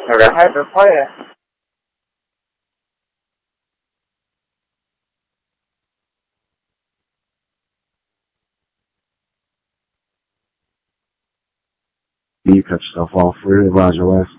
有人还不会。 You cut stuff off really large away.